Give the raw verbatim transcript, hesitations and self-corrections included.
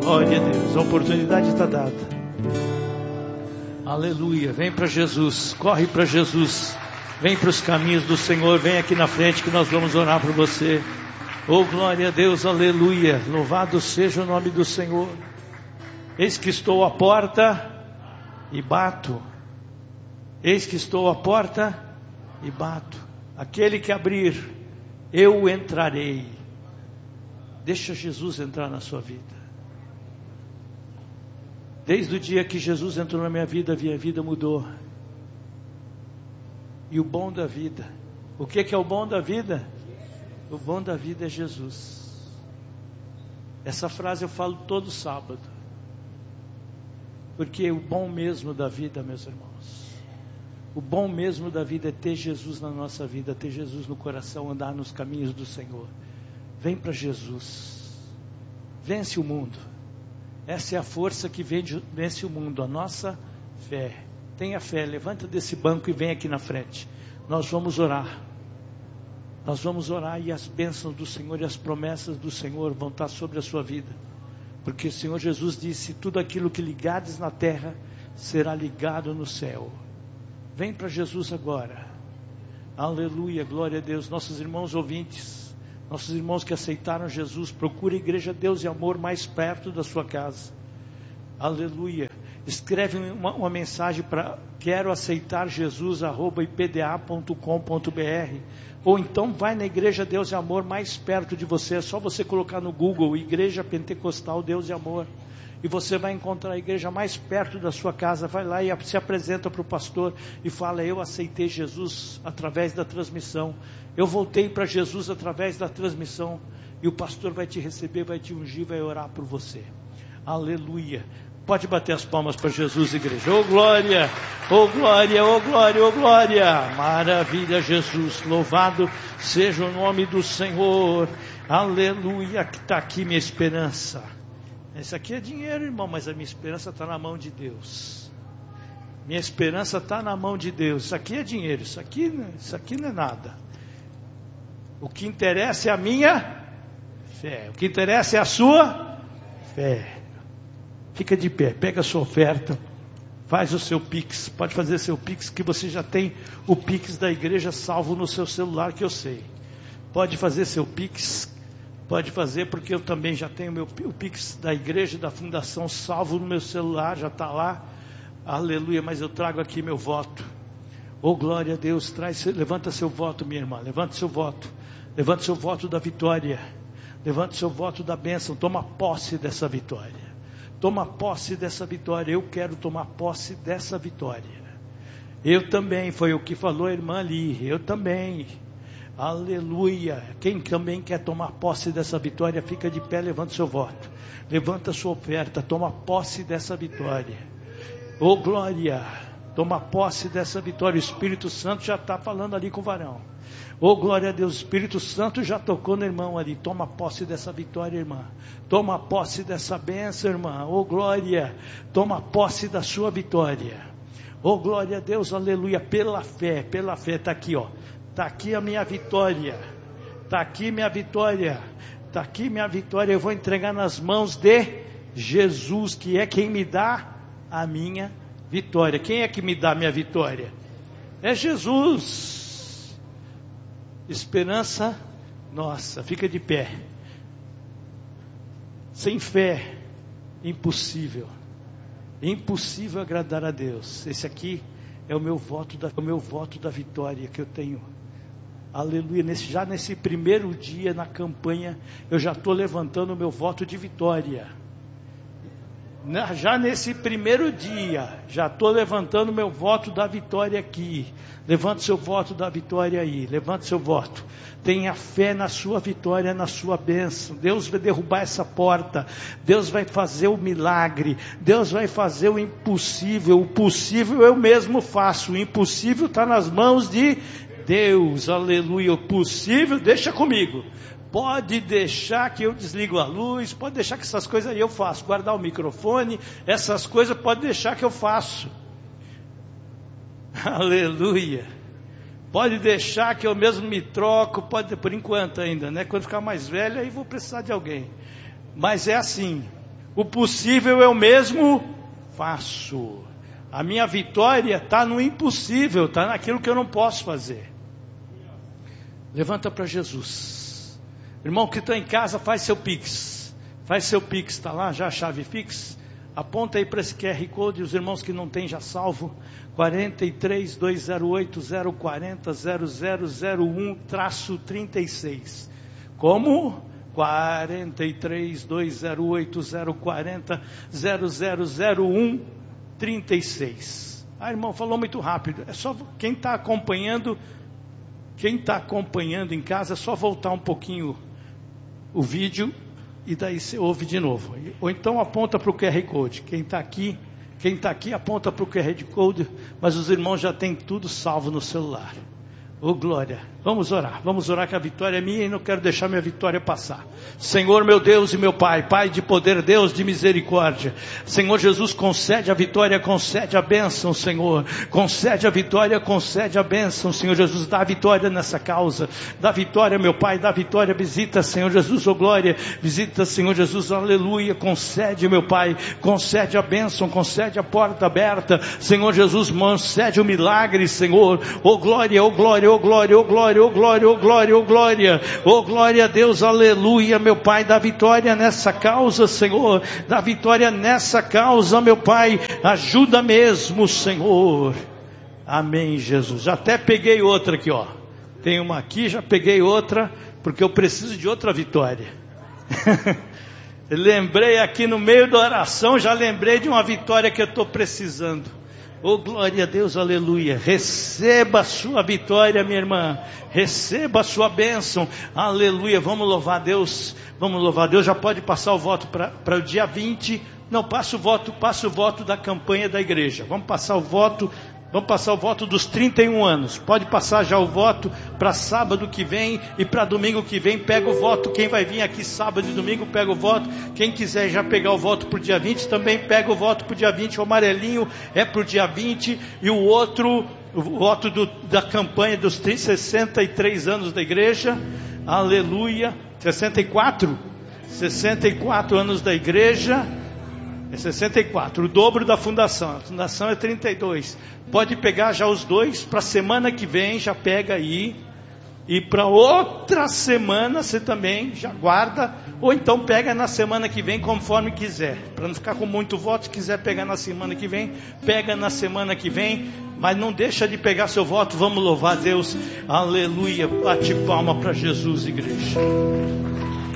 Glória a Deus, a oportunidade está dada. Aleluia, vem para Jesus, corre para Jesus, vem para os caminhos do Senhor, vem aqui na frente que nós vamos orar por você. Oh glória a Deus, aleluia, louvado seja o nome do Senhor. Eis que estou à porta e bato, eis que estou à porta e bato, aquele que abrir, eu entrarei. Deixa Jesus entrar na sua vida. Desde o dia que Jesus entrou na minha vida, a minha vida mudou. E o bom da vida, o que que é o bom da vida? O bom da vida é Jesus. Essa frase eu falo todo sábado. Porque o bom mesmo da vida, meus irmãos, o bom mesmo da vida é ter Jesus na nossa vida, ter Jesus no coração, andar nos caminhos do Senhor. Vem para Jesus, vence o mundo. Essa é a força que vence o mundo, a nossa fé. Tenha fé, levanta desse banco e vem aqui na frente. Nós vamos orar. Nós vamos orar e as bênçãos do Senhor e as promessas do Senhor vão estar sobre a sua vida. Porque o Senhor Jesus disse, tudo aquilo que ligares na terra, será ligado no céu. Vem para Jesus agora. Aleluia, glória a Deus. Nossos irmãos ouvintes, nossos irmãos que aceitaram Jesus, procure a Igreja Deus e Amor mais perto da sua casa. Aleluia. Escreve uma, uma mensagem para quero aceitar Jesus arroba i p d a ponto com ponto b r, ou então vai na Igreja Deus e Amor mais perto de você. É só você colocar no Google Igreja Pentecostal Deus e Amor e você vai encontrar a igreja mais perto da sua casa. Vai lá e se apresenta para o pastor e fala, eu aceitei Jesus através da transmissão, eu voltei para Jesus através da transmissão, e o pastor vai te receber, vai te ungir, vai orar por você. Aleluia. Pode bater as palmas para Jesus, igreja. Oh glória, oh glória, oh glória, oh glória. Maravilha, Jesus. Louvado seja o nome do Senhor. Aleluia, que está aqui minha esperança. Isso aqui é dinheiro, irmão, mas a minha esperança está na mão de Deus. Minha esperança está na mão de Deus. Isso aqui é dinheiro, isso aqui, isso aqui não é nada. O que interessa é a minha fé. O que interessa é a sua fé. Fica de pé, pega a sua oferta, faz o seu Pix, pode fazer seu Pix, que você já tem o Pix da igreja salvo no seu celular, que eu sei. Pode fazer seu Pix, pode fazer, porque eu também já tenho meu, o Pix da igreja, da fundação salvo no meu celular, já está lá. Aleluia, mas eu trago aqui meu voto. Oh glória a Deus, traz, levanta seu voto, minha irmã, levanta seu voto, levanta seu voto da vitória, levanta seu voto da bênção, toma posse dessa vitória. Toma posse dessa vitória. Eu quero tomar posse dessa vitória. Eu também, foi o que falou a irmã ali. Eu também. Aleluia. Quem também quer tomar posse dessa vitória, fica de pé, levanta seu voto. Levanta sua oferta, toma posse dessa vitória. Oh glória. Toma posse dessa vitória. O Espírito Santo já está falando ali com o varão. Oh glória a Deus, o Espírito Santo já tocou no irmão ali. Toma posse dessa vitória, irmã. Toma posse dessa bênção, irmã. Oh glória, toma posse da sua vitória. Oh glória a Deus, aleluia. Pela fé, pela fé, está aqui, ó. Está aqui a minha vitória. Está aqui minha vitória. Está aqui minha vitória. Eu vou entregar nas mãos de Jesus, que é quem me dá a minha vitória. Quem é que me dá a minha vitória? É Jesus. Esperança nossa. Fica de pé. Sem fé, impossível. Impossível agradar a Deus. Esse aqui é o meu voto da, o meu voto da vitória que eu tenho. Aleluia. Nesse, já nesse primeiro dia na campanha, eu já estou levantando o meu voto de vitória. Na, já nesse primeiro dia, já estou levantando o meu voto da vitória aqui. Levante seu voto da vitória aí. Levante seu voto. Tenha fé na sua vitória, na sua bênção. Deus vai derrubar essa porta. Deus vai fazer o milagre. Deus vai fazer o impossível. O possível eu mesmo faço. O impossível está nas mãos de Deus. Aleluia. O possível, deixa comigo. Pode deixar que eu desligo a luz. Pode deixar que essas coisas aí eu faço. Guardar o microfone. Essas coisas pode deixar que eu faço. Aleluia. Pode deixar que eu mesmo me troco, pode, por enquanto ainda, né? Quando ficar mais velho, aí vou precisar de alguém. Mas é assim, O possível eu mesmo faço. A minha vitória está no impossível, está naquilo que eu não posso fazer. Levanta para Jesus. Irmão que está em casa, faz seu Pix. Faz seu Pix, está lá já a chave Pix? Aponta aí para esse Q R Code, os irmãos que não têm já salvo. quarenta e três, dois zero oito, zero quarenta, zero zero zero um, traço trinta e seis. Como? quarenta e três, dois zero oito, zero quarenta, zero zero zero um, trinta e seis. Ah, irmão, falou muito rápido. É só quem está acompanhando, quem está acompanhando em casa, é só voltar um pouquinho o vídeo e daí você ouve de novo. Ou então aponta para o Q R Code. Quem está aqui, quem está aqui aponta para o Q R Code, mas os irmãos já têm tudo salvo no celular. Oh glória, vamos orar, vamos orar que a vitória é minha e não quero deixar minha vitória passar. Senhor meu Deus e meu Pai, Pai de poder, Deus de misericórdia, Senhor Jesus, concede a vitória, concede a bênção, Senhor, concede a vitória, concede a bênção, Senhor Jesus, dá a vitória nessa causa, dá vitória meu Pai, dá vitória, visita Senhor Jesus, oh glória, visita Senhor Jesus, aleluia, concede meu Pai, concede a bênção, concede a porta aberta, Senhor Jesus, concede o milagre, Senhor, oh glória, oh glória, oh glória, oh glória, oh glória, oh glória, oh glória, oh glória a Deus, aleluia, meu Pai, dá vitória nessa causa, Senhor, dá vitória nessa causa, meu Pai, ajuda mesmo, Senhor, amém, Jesus. Já até peguei outra aqui, ó, tem uma aqui, já peguei outra, porque eu preciso de outra vitória. Lembrei aqui no meio da oração, já lembrei de uma vitória que eu estou precisando. Oh glória a Deus, aleluia, receba a sua vitória minha irmã, receba a sua bênção, aleluia, vamos louvar a Deus, vamos louvar a Deus, já pode passar o voto para o dia vinte, não, passa o voto, passa o voto da campanha da igreja, vamos passar o voto, vamos passar o voto dos trinta e um anos, pode passar já o voto para sábado que vem e para domingo que vem, pega o voto, quem vai vir aqui sábado e domingo pega o voto, quem quiser já pegar o voto para o dia vinte, também pega o voto para o dia vinte, o amarelinho é para o dia vinte, e o outro, o voto do, da campanha dos sessenta e três anos da igreja, aleluia, sessenta e quatro, sessenta e quatro anos da igreja, é sessenta e quatro, o dobro da fundação, a fundação é trinta e dois, pode pegar já os dois, para a semana que vem já pega aí, e para outra semana você também já guarda, ou então pega na semana que vem conforme quiser, para não ficar com muito voto, se quiser pegar na semana que vem, pega na semana que vem, mas não deixa de pegar seu voto, vamos louvar a Deus, aleluia, bate palma para Jesus, igreja.